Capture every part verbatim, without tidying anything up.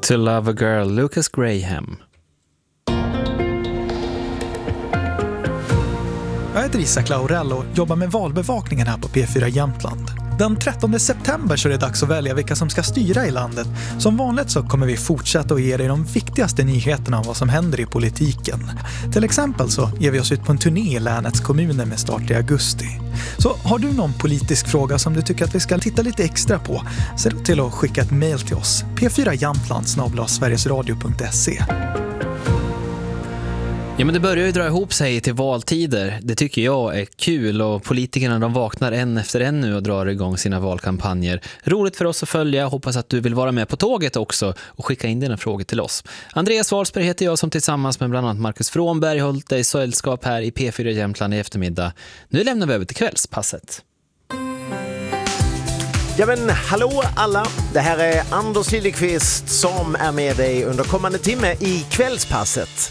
To Love a Girl, Lucas Graham. Jag heter Isak Laurell och jobbar med valbevakningen här på P fyra Jämtland. Den trettonde september så är det dags att välja vilka som ska styra i landet. Som vanligt så kommer vi fortsätta att ge dig de viktigaste nyheterna om vad som händer i politiken. Till exempel så ger vi oss ut på en turné i länets kommuner med start i augusti. Så har du någon politisk fråga som du tycker att vi ska titta lite extra på, se då till att skicka ett mejl till oss. p fyra jämtland snabel-a sverigesradio punkt se. Ja, men det börjar ju dra ihop sig till valtider. Det tycker jag är kul och politikerna de vaknar en efter en nu och drar igång sina valkampanjer. Roligt för oss att följa. Hoppas att du vill vara med på tåget också och skicka in dina frågor till oss. Andreas Wahlsberg heter jag som tillsammans med bland annat Marcus Frånberg hållit dig sällskap här i P fyra Jämtland i eftermiddag. Nu lämnar vi över till kvällspasset. Ja men hallå alla, det här är Anders Liljeqvist som är med dig under kommande timme i kvällspasset.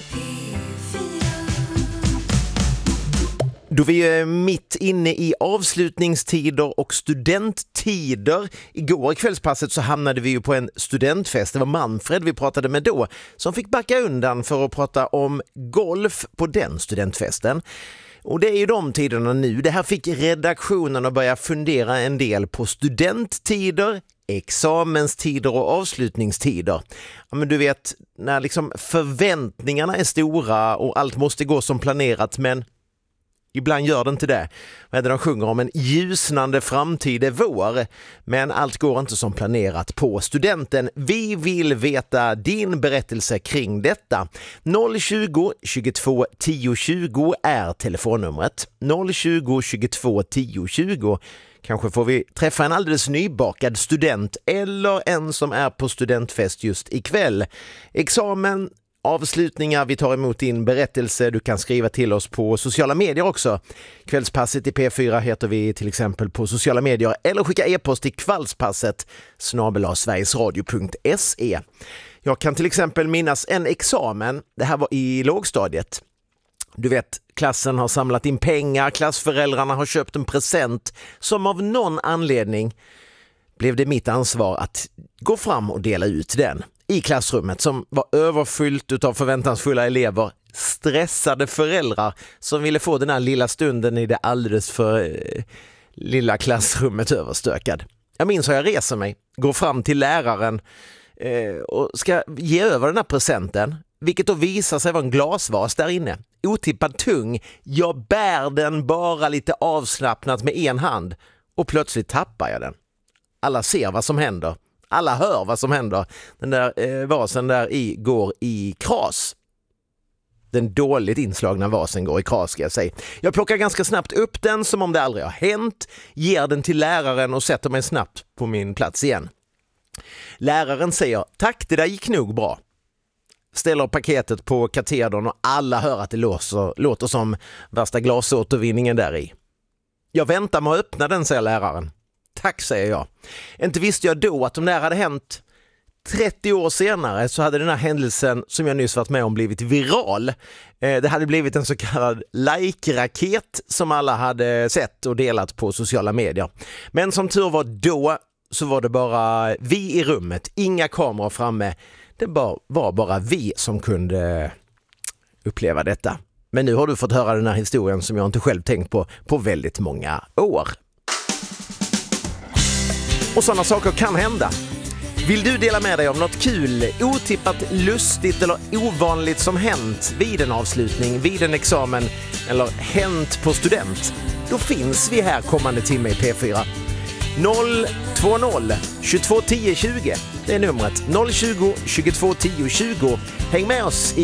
Då vi är mitt inne i avslutningstider och studenttider. Igår i kvällspasset så hamnade vi ju på en studentfest. Det var Manfred vi pratade med då som fick backa undan för att prata om golf på den studentfesten. Och det är ju de tiderna nu. Det här fick redaktionen att börja fundera en del på studenttider, examenstider och avslutningstider. Ja, men du vet, när liksom förväntningarna är stora och allt måste gå som planerat, men ibland gör det inte det. Vad är det de sjunger om? En ljusnande framtid är vår. Men allt går inte som planerat på studenten. Vi vill veta din berättelse kring detta. noll tjugo, tjugotvå, tio tjugo är telefonnumret. noll tjugo, tjugotvå, tio tjugo. Kanske får vi träffa en alldeles nybakad student eller en som är på studentfest just ikväll. Examen, avslutningar, vi tar emot din berättelse. Du kan skriva till oss på sociala medier också. Kvällspasset i P fyra heter vi till exempel på sociala medier eller skicka e-post till kvällspasset snabel-a sverigesradio punkt se. Jag kan till exempel minnas en examen. Det här var i lågstadiet. Du vet, klassen har samlat in pengar, klassföräldrarna har köpt en present som av någon anledning blev det mitt ansvar att gå fram och dela ut den. I klassrummet som var överfyllt av förväntansfulla elever, stressade föräldrar som ville få den här lilla stunden i det alldeles för eh, lilla klassrummet överstökad. Jag minns hur jag reser mig, går fram till läraren eh, och ska ge över den här presenten, vilket då visar sig vara en glasvas där inne. Otippad tung, jag bär den bara lite avslappnat med en hand och plötsligt tappar jag den. Alla ser vad som händer. Alla hör vad som händer. Den där eh, vasen där i går i kras. Den dåligt inslagna vasen går i kras, ska jag säga. Jag plockar ganska snabbt upp den som om det aldrig har hänt. Ger den till läraren och sätter mig snabbt på min plats igen. Läraren säger, tack, det där gick nog bra. Ställer paketet på katedern och alla hör att det låter, låter som värsta glasåtervinningen där i. Jag väntar med att öppna den, säger läraren. Tack, säger jag. Inte visste jag då att om det här hade hänt trettio år senare så hade den här händelsen som jag nyss varit med om blivit viral. Det hade blivit en så kallad like-raket som alla hade sett och delat på sociala medier. Men som tur var då så var det bara vi i rummet, inga kameror framme. Det var bara vi som kunde uppleva detta. Men nu har du fått höra den här historien som jag inte själv tänkt på på väldigt många år. Och sådana saker kan hända. Vill du dela med dig om något kul, otippat, lustigt eller ovanligt som hänt vid en avslutning, vid en examen eller hänt på student? Då finns vi här kommande timme i P fyra. noll två noll, tjugotvå, tio, tjugo. Det är numret noll tjugo, tjugotvå, tio, tjugo. Häng med oss i